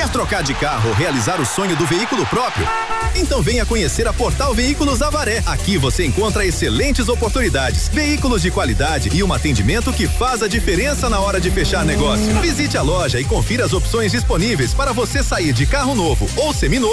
Quer trocar de carro ou realizar o sonho do veículo próprio? Então venha conhecer a Portal Veículos Avaré. Aqui você encontra excelentes oportunidades, veículos de qualidade e um atendimento que faz a diferença na hora de fechar negócio. Visite a loja e confira as opções disponíveis para você sair de carro novo ou seminovo